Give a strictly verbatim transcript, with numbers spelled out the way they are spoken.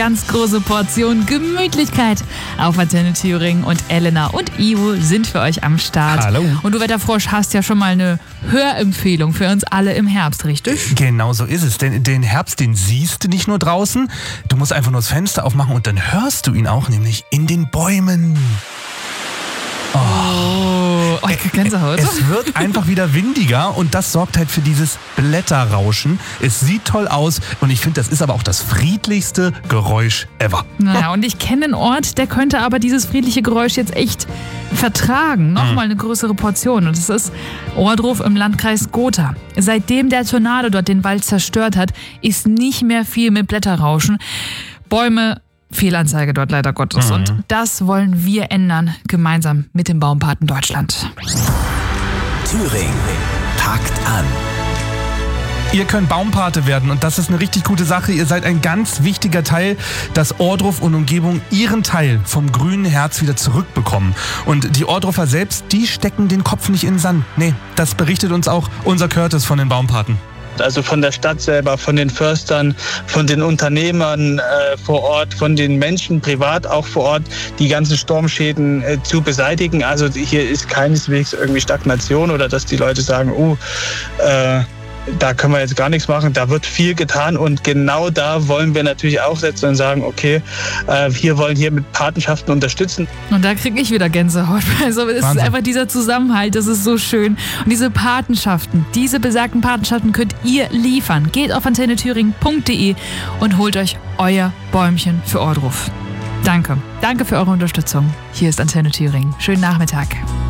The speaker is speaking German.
Ganz große Portion Gemütlichkeit auf Antenne Thüringen und Elena und Ivo sind für euch am Start. Hallo. Und du Wetterfrosch hast ja schon mal eine Hörempfehlung für uns alle im Herbst, richtig? Genau so ist es, denn den Herbst, den siehst du nicht nur draußen, du musst einfach nur das Fenster aufmachen und dann hörst du ihn auch, nämlich in den Bäumen. Oh, oh ich krieg Gänsehaut. Es wird einfach wieder windiger und das sorgt halt für dieses Blätterrauschen. Es sieht toll aus und ich finde, das ist aber auch das friedlichste Geräusch ever. Naja, und ich kenne einen Ort, der könnte aber dieses friedliche Geräusch jetzt echt vertragen. Nochmal eine größere Portion. Und das ist Ohrdruf im Landkreis Gotha. Seitdem der Tornado dort den Wald zerstört hat, ist nicht mehr viel mit Blätterrauschen. Bäume, Fehlanzeige dort leider Gottes. Mhm. Und das wollen wir ändern, gemeinsam mit dem Baumpaten Deutschland. Thüringen packt an. Ihr könnt Baumpate werden und das ist eine richtig gute Sache. Ihr seid ein ganz wichtiger Teil, dass Ohrdruf und Umgebung ihren Teil vom grünen Herz wieder zurückbekommen. Und die Ohrdrufer selbst, die stecken den Kopf nicht in den Sand. Nee, das berichtet uns auch unser Curtis von den Baumpaten. Also von der Stadt selber, von den Förstern, von den Unternehmern äh, vor Ort, von den Menschen privat auch vor Ort, die ganzen Sturmschäden äh, zu beseitigen. Also hier ist keineswegs irgendwie Stagnation oder dass die Leute sagen, oh, äh, da können wir jetzt gar nichts machen. Da wird viel getan und genau da wollen wir natürlich auch setzen und sagen, okay, äh, wir wollen hier mit Patenschaften unterstützen. Und da kriege ich wieder Gänsehaut. Also es ist einfach dieser Zusammenhalt, das ist so schön. Und diese Patenschaften, diese besagten Patenschaften könnt ihr liefern. Geht auf antenne thüringen punkt de und holt euch euer Bäumchen für Ohrdruf. Danke. Danke für eure Unterstützung. Hier ist Antenne Thüringen. Schönen Nachmittag.